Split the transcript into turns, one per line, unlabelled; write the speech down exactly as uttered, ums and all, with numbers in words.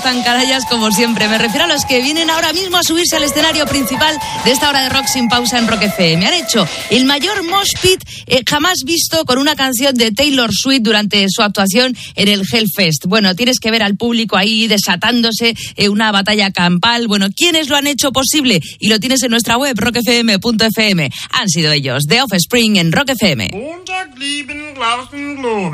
tan canallas como siempre. Me refiero a los que vienen ahora mismo a subirse al escenario principal de esta hora de rock sin pausa en Rock F M. Han hecho el mayor mosh pit eh, jamás visto con una canción de Taylor Swift durante su actuación en el Hellfest. Bueno, tienes que ver al público ahí desatándose eh, una batalla campal. Bueno, ¿quiénes lo han hecho posible? Y lo tienes en nuestra web, rock f m punto f m. Han sido ellos, The Offspring en Rock F M.